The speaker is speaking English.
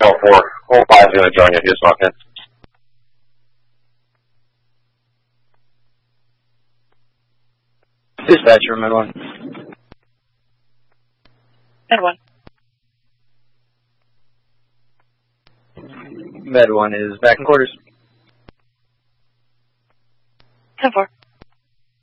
Call 4. Call 5 is going to join you. Just walk in. Dispatcher, Med 1. Med 1. Med 1 is back in quarters. 10-4.